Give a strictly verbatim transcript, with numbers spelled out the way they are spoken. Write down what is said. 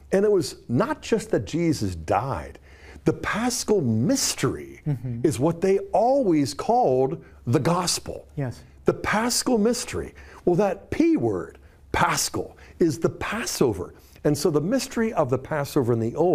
And it was not just that Jesus died. The Paschal mystery mm-hmm. is what they always called the gospel. Yes. The Paschal mystery. Well, that P word, Paschal, is the Passover. And so the mystery of the Passover in the Old